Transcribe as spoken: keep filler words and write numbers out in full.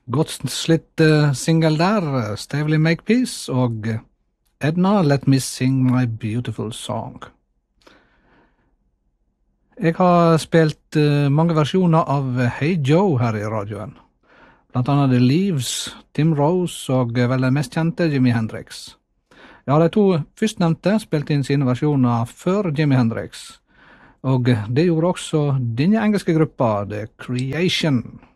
Godt slitt uh, single der, Stavely Makepeace og Edna, Let Me Sing My Beautiful Song. Jeg har spilt uh, mange versjoner av Hey Joe her i radioen. Blant annet The Leaves, Tim Rose og uh, vel den mest kjente Jimi Hendrix. Ja, de to førstnevnte spilte inn sine versjoner før Jimi Hendrix. Og det gjorde også denne engelske gruppa, The Creation.